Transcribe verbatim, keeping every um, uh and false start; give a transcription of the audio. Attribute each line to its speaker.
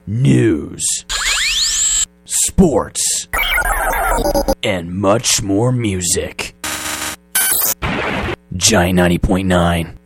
Speaker 1: news, sports, and much more music. Giant ninety point nine.